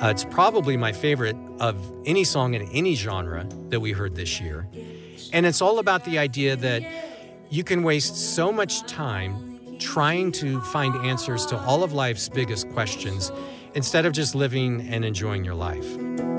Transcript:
It's probably my favorite of any song in any genre that we heard this year. And it's all about the idea that you can waste so much time trying to find answers to all of life's biggest questions instead of just living and enjoying your life.